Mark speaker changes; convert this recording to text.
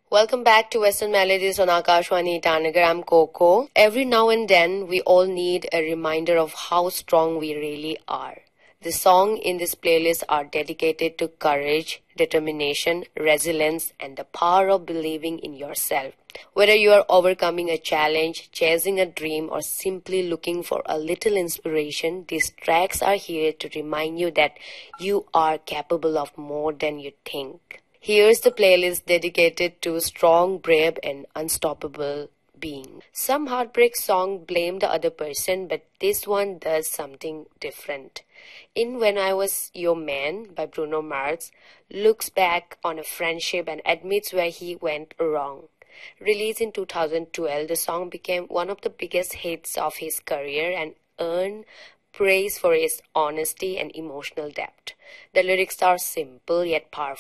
Speaker 1: Welcome back to Western Melodies on Akashwani Itanagar. I'm Coco. Every now and then, we all need a reminder of how strong we really are. The songs in this playlist are dedicated to courage, determination, resilience, and the power of believing in yourself. Whether you are overcoming a challenge, chasing a dream, or simply looking for a little inspiration, these tracks are here to remind you that you are capable of more than you think. Here's the playlist dedicated to strong, brave, and unstoppable being. Some heartbreak song blame the other person, but this one does something different. In When I Was Your Man by Bruno Mars, looks back on a friendship and admits where he went wrong. Released in 2012, the song became one of the biggest hits of his career and earned praise for its honesty and emotional depth. The lyrics are simple yet powerful.